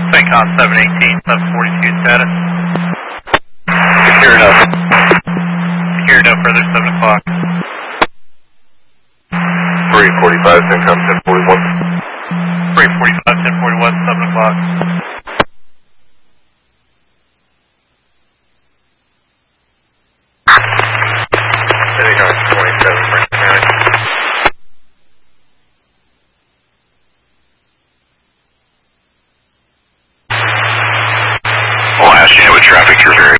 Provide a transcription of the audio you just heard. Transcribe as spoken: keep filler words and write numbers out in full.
CENTCOM seven eighteen, seven forty-two status. Secure no. Secure no further, seven o'clock. three forty-five, CENTCOM ten forty-one. three forty-five, ten forty-one, seven o'clock. CENTCOM twenty-seven, nine. Last unit with traffic, you're very